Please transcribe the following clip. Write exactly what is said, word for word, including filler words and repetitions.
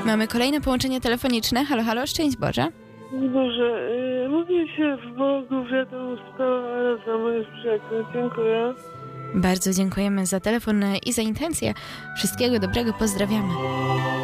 Mamy kolejne połączenie telefoniczne. Halo, halo, szczęść Boże. Boże, yy, mówię się w Bogu, wiadomo sprawę, ale za moich przyjaciół. Dziękuję. Bardzo dziękujemy za telefon i za intencję. Wszystkiego dobrego, pozdrawiamy.